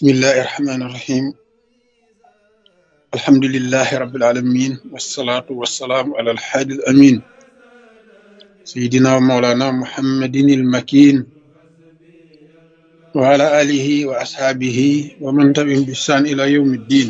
bismillahi irrahmani irrahim alhamdulilahi rabilalamin wasalaatu wasalaamu ala alhaadi al amin sayidina wa maulana muhammadin ilmakin wa ala alihi wa ashaabihi wa man tabi'ahum bi ihsaan ila yawmi ddin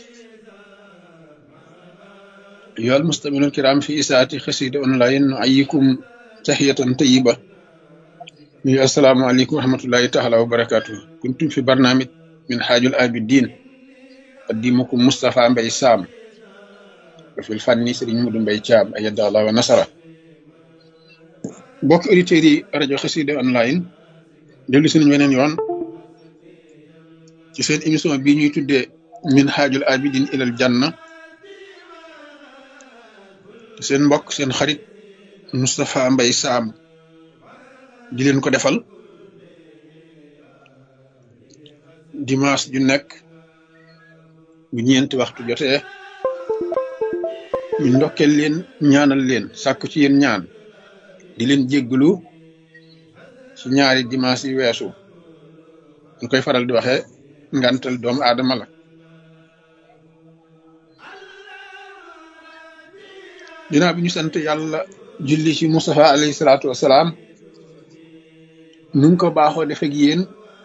ayyuha almustami'uuna alkiram fi isaati xasida online nu'ayyikum tahiyatan tayyiba mi assalaamu aleykum wa rahmatullahi taala wa barakatuh kuntum fi barnaamij min haajul abidin qaddimukum Moustapha Mbaye Sam wa fil fanni Serigne Modou Mbaye Thiam ayyada Allah wa nasara mbokk auditeurs yi rajo Xassida online dellu si nañu weneen yoon ci seen émission bii ñuy tuddee min haajul abidin ilal janna seen mbokk seen xarit Moustapha Mbaye Sam di leen ko defal dimanche ju nekk bu ñeenti waxtu jotee ñu ndokkeel leen ñaanal leen sàkku ci yéen ñaan di leen jégglu ci ñaari dimanche yi weesu ñu koy faral di waxee ngantal doomu aadama la ginnaaw bi ñu sant yàlla julli ci Moustapha alayhi salaatu wassalaam nu ngi ko baaxoo def ak yéen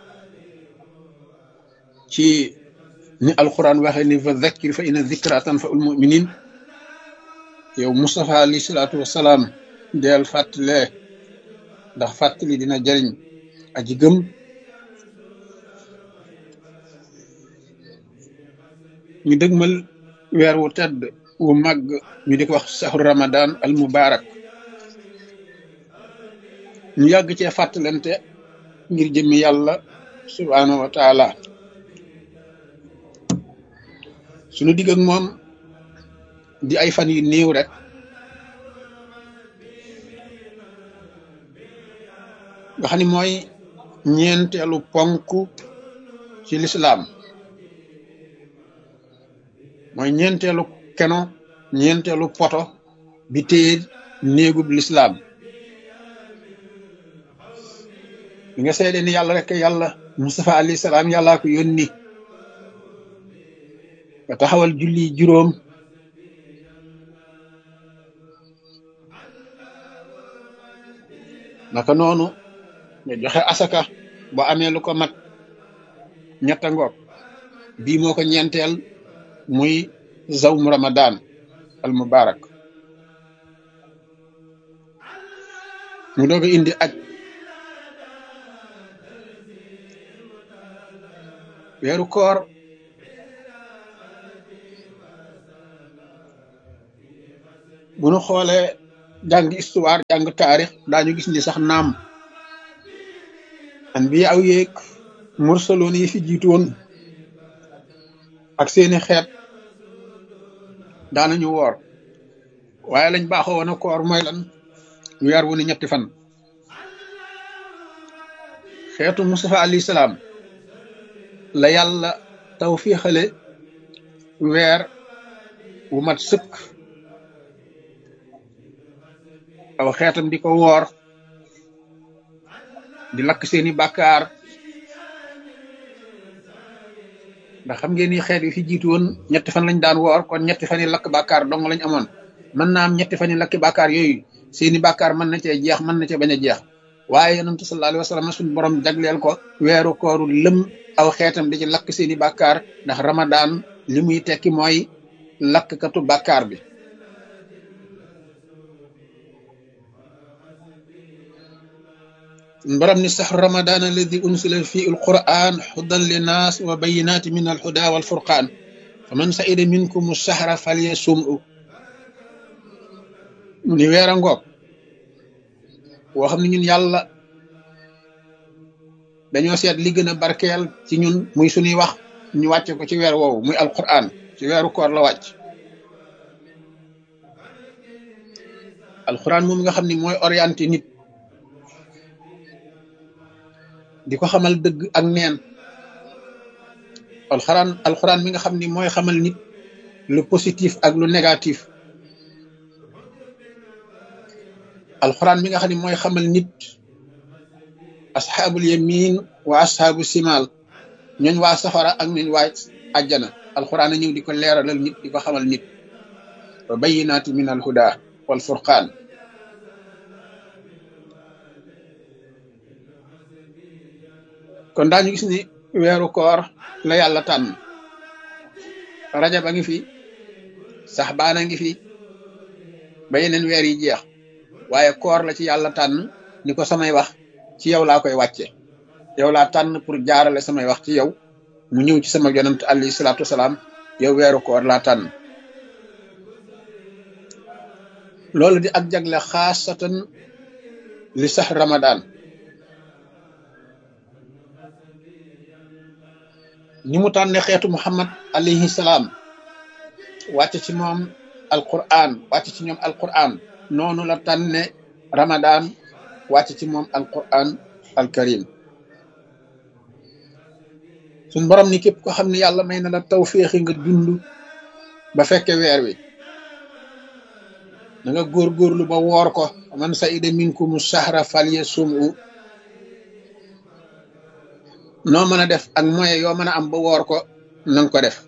ci ni alquran waxee ni fa zakkir fa inna zikra tanfa'ul mu'minin yow Moustapha alayhi salaatu wassalaam deel fàttalee ndax fàttali dina jariñ aji gëm ñu dëgmal weer wu tedd wu màgg ñu di ko wax sahru ramadan al mubarak ñu yàgg cee fàttalante ngir jëmmi yàlla subhaanahu wa taala suñu digg ak moom di ay fan yu néew rek nga xam ni mooy ñeenteelu ponk ci lislaam mooy ñeenteelu keno ñeenteelu poto bi téye néegub lislaam bi nga seede ni yàlla rek yàlla Mustafa alayhi salaam yàllaa ko yónni nga taxawal julli juróom naka noonu nga joxe asaka boo amee lu ko mat ñetta ngoog bii moo ko ñeenteel muy zawmu ramadan al mubarak mu doog a indi aj weeru koor bu nu xoolee jàng histoire jàng taarix daañu gis ni sax naam anbiya aw yeeg mursaloon yi fi jiitu woon ak seeni xeet daanañu woor waaye lañ baaxoo woon a koor mooy lan weer wu ne ñetti fan xeetu Mustafa alayhi salaam la yàlla tawfiixale weer wu mat sëkk aw xeetam di ko woor di lakk seeni bàkkaar ndax xam ngeen ni xeet yi fi jiitu woon ñetti fan lañ daan woor kon ñetti fan yi lakk bàkkaar dong lañ amoon mën naa am ñetti fan yi lakk bàkkaar yooyu seeni bàkkaar mën na cee jeex mën na cee bañ a jeex waaye yonentu sallallahu alayhi wa sallam suñu borom jagleel ko weeru kooru lëm aw xeetam di ci lakk seeni bàkkaar ndax ramadan li muy tekki mooy lakkatu bàkkaar bi borom ni sahru ramadan alladi unsila fi alquran hudan linnas wa bayinati min alhuda walfurqan faman sa'ida minkum ash-shahra falyasum'u mu ni weer a ngoog woo xam ne ñun yàlla dañoo seet li gën a barkeel ci ñun muy suñuy wax ñu wàcce ko ci weer woowu muy alquran ci weeru koor la wàcc alquran moom nga xam ni mooy orienté nit di ko xamal dëgg ak neen alquran mi nga xam ni mooy xamal nit lu positif ak lu négatif alquran mi nga xam ni mooy xamal nit asxaabul yamin wa asxaabu simal ñooñ waa safara ak ñooñ waa àjjana alquran a ñëw di ko leeralal nit di ko xamal nit wa bayyinaati min al huda wal furqaan kon daañu gis ni weeru koor la yàlla tànn rajab a ngi fi saxbaan a ngi fi ba yeneen weer yi jeex waaye koor la ci yàlla tànn ni ko samay wax ci yow laa koy wàcce yow laa tànn pour jaarale samay wax ci yow mu ñëw ci sama yonent alayhi salaatu wasalaam yow weeru koor laa tànn loolu di ak jagle xaasatan li sax ramadan ni mu tànne xeetu muhammad alayhi salaam wàcc ci moom alquran wàcc ci ñoom alquran noonu la tànne ramadan wàcc ci moom alquran alkarim suñ borom ni képp ko xam ne yàlla may na la tawféexi nga dund ba fekke weer wi da nga góorgóorlu ba woor ko man sa'ida minkumu shahra falyasumhu noo mën a def ak moyen yoo mën a am ba woor ko nanga ko def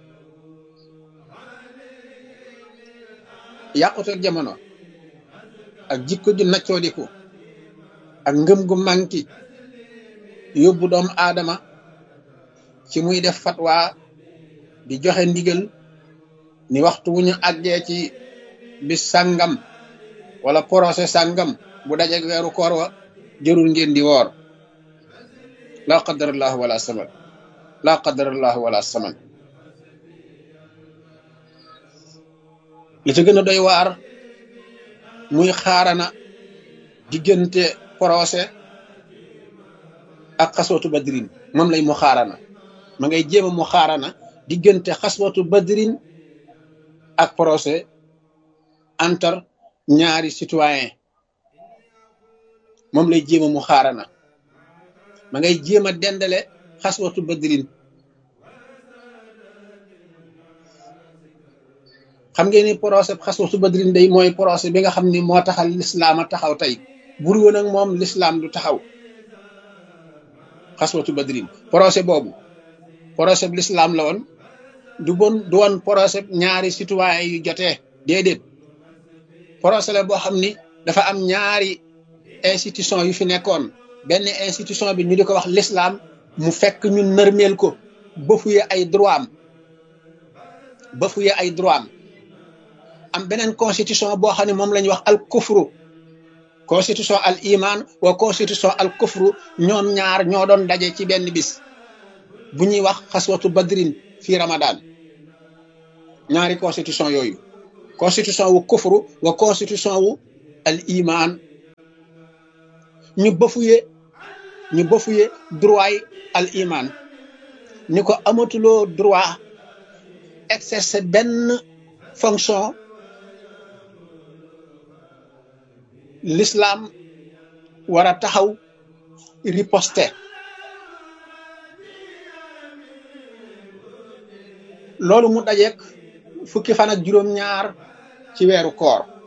yàqute jamono ak jikko ju naccoodiku ak ngëm gu manki yóbbu doomu aadama ci muy def fatwa di joxe ndigal ni waxtu wu ñu àggee ci bis sàngam wala procès sàngam bu dajeeg weeru koor wa jërul ngeen di woor laa qadarallahu wala saman laa qadarallahu wala saman li ci gën a doy waar muy xaarana diggante procès ak xaswatu badrin moom lay mu xaarana ma ngay jéem a mu xaarana diggante xaswatu badrin ak procès entre ñaari citoyen moom lay jéem a mu xaarana ma ngay jéem a dendale xaswatu badrin xam ngeen ni procès xaswatu badrin day mooy procès bi nga xam ni moo taxal lislaam a taxaw tey bur woon ak moom lislaam du taxaw xaswatu badrin procès boobu procès bu lislaam la woon du woon procès ñaari citoyen yu jotee déedéet procès la boo xam ni dafa am ñaari institution yu fi nekkoon benn institution bi ñu di ko wax l'islam mu fekk ñu nërmeel ko bafuye ay droit am am beneen constitution boo xam ne moom la ñuy wax al kufru constitution al iman wa constitution al kufru ñoom ñaar ñoo doon daje ci benn bis bu ñuy wax xaswatu badrin fii ramadan ñaari constitution yooyu constitution wu kufru wa constitution wu al iman ñu bafuye droit yi al iman ni ko amatuloo droit exercer benn fonction l'islam war a taxaw riposter loolu mu dajeek fukki fan ak juróom-ñaar ci weeru koor